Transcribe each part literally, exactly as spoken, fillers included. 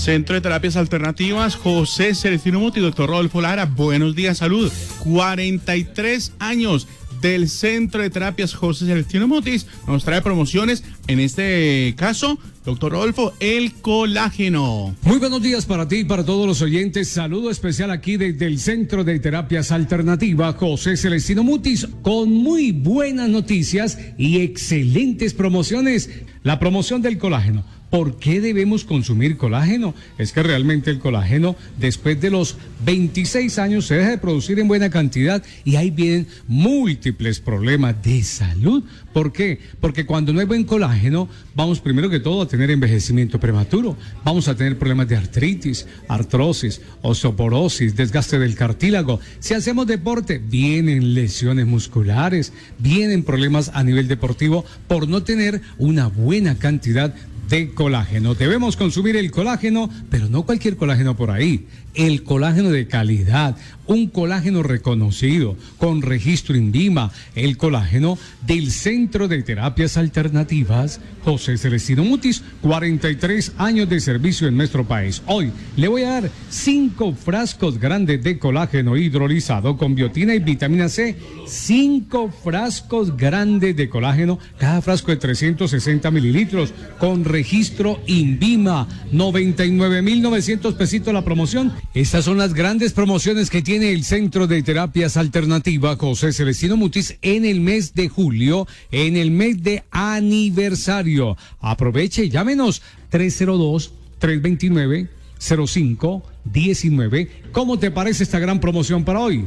Centro de Terapias Alternativas, José Celestino Mutis, doctor Rodolfo Lara, buenos días, salud. cuarenta y tres años del Centro de Terapias José Celestino Mutis nos trae promociones, en este caso, doctor Rodolfo, el colágeno. Muy buenos días para ti y para todos los oyentes. Saludo especial aquí desde el Centro de Terapias Alternativas José Celestino Mutis, con muy buenas noticias y excelentes promociones. La promoción del colágeno. ¿Por qué debemos consumir colágeno? Es que realmente el colágeno, después de los veintiséis años, se deja de producir en buena cantidad y ahí vienen múltiples problemas de salud. ¿Por qué? Porque cuando no hay buen colágeno, vamos primero que todo a tener envejecimiento prematuro, vamos a tener problemas de artritis, artrosis, osteoporosis, desgaste del cartílago. Si hacemos deporte, vienen lesiones musculares, vienen problemas a nivel deportivo por no tener una buena cantidad de colágeno. Debemos consumir el colágeno, pero no cualquier colágeno por ahí. El colágeno de calidad, un colágeno reconocido, con registro INVIMA, el colágeno del Centro de Terapias Alternativas José Celestino Mutis, cuarenta y tres años de servicio en nuestro país. Hoy le voy a dar cinco frascos grandes de colágeno hidrolizado con biotina y vitamina C, cinco frascos grandes de colágeno, cada frasco de trescientos sesenta mililitros, con registro INVIMA, noventa y nueve mil novecientos pesitos la promoción. Estas son las grandes promociones que tiene el Centro de Terapias Alternativas José Celestino Mutis en el mes de julio, en el mes de aniversario. Aproveche y llámenos tres cero dos, tres dos nueve, cero cinco uno nueve. ¿Cómo te parece esta gran promoción para hoy?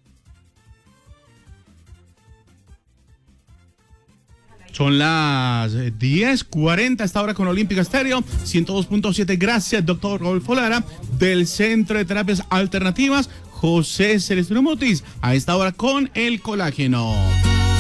Son las diez cuarenta, esta hora con Olímpica Estéreo, ciento dos punto siete. Gracias, doctor Rodolfo Lara, del Centro de Terapias Alternativas José Celestino Mutis, a esta hora con el colágeno.